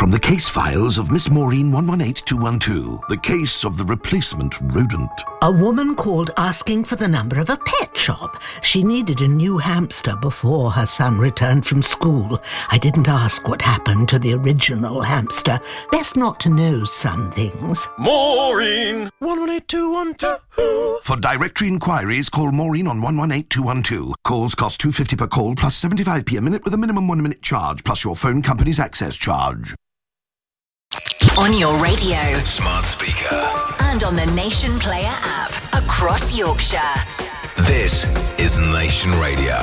From the case files of Miss Maureen 118212, the case of the replacement rodent. A woman called asking for the number of a pet shop. She needed a new hamster before her son returned from school. I didn't ask what happened to the original hamster. Best not to know some things. Maureen 118212. For directory inquiries, call Maureen on 118212. Calls cost £2.50 per call plus 75p a minute with a minimum 1 minute charge plus your phone company's access charge. On your radio, smart speaker, and on the Nation Player app across Yorkshire. This is Nation Radio.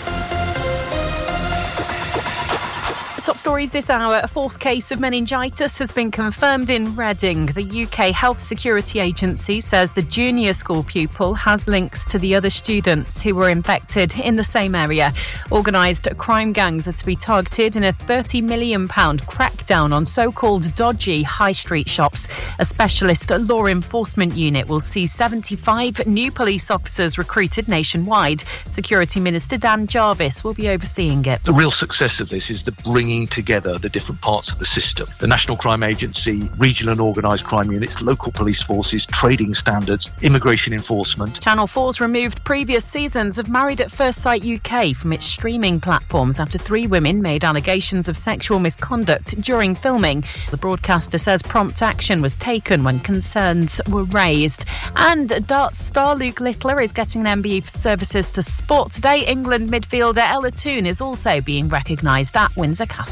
The top stories this hour. A fourth case of meningitis has been confirmed in Reading. The UK Health Security Agency says the junior school pupil has links to the other students who were infected in the same area. Organised crime gangs are to be targeted in a £30 million crackdown on so-called dodgy high street shops. A specialist law enforcement unit will see 75 new police officers recruited nationwide. Security Minister Dan Jarvis will be overseeing it. The real success of this is the bringing together the different parts of the system. The National Crime Agency, regional and organised crime units, local police forces, trading standards, immigration enforcement. Channel 4's removed previous seasons of Married at First Sight UK from its streaming platforms after 3 women made allegations of sexual misconduct during filming. The broadcaster says prompt action was taken when concerns were raised. And darts star Luke Littler is getting an MBE for services to sport. Today, England midfielder Ella Toone is also being recognised at Windsor Castle.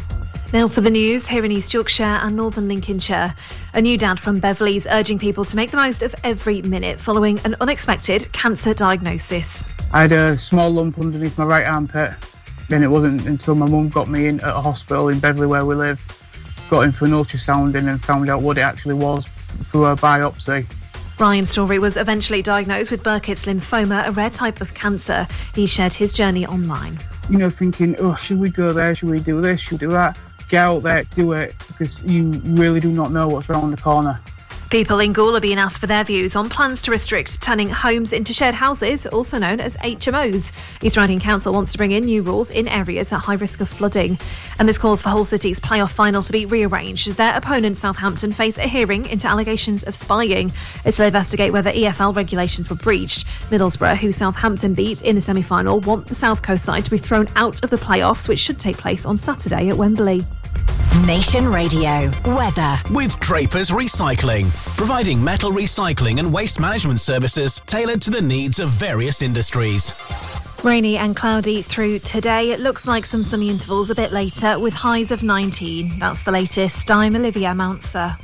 Now for the news here in East Yorkshire and Northern Lincolnshire. A new dad from Beverley's urging people to make the most of every minute following an unexpected cancer diagnosis. I had a small lump underneath my right armpit. Then it wasn't until my mum got me in at a hospital in Beverley where we live, got in for an ultrasounding and found out what it actually was through a biopsy. Ryan Story was eventually diagnosed with Burkitt's lymphoma, a rare type of cancer. He shared his journey online. You know, thinking, should we go there? Should we do this? Should we do that? Get out there, do it, because you really do not know what's around the corner. People in Goole are being asked for their views on plans to restrict turning homes into shared houses, also known as HMOs. East Riding Council wants to bring in new rules in areas at high risk of flooding. And this calls for Hull City's playoff final to be rearranged as their opponent Southampton face a hearing into allegations of spying. It's to investigate whether EFL regulations were breached. Middlesbrough, who Southampton beat in the semi-final, want the South Coast side to be thrown out of the playoffs, which should take place on Saturday at Wembley. Nation Radio weather with Draper's Recycling, providing metal recycling and waste management services tailored to the needs of various industries. Rainy and cloudy through today. It looks like some sunny intervals a bit later with highs of 19. That's the latest. I'm Olivia Mounser.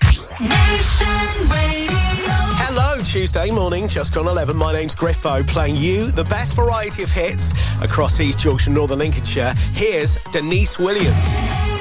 Hello, Tuesday morning, just gone 11. My name's Griffo, playing you the best variety of hits across East Yorkshire, Northern Lincolnshire. Here's Denise Williams.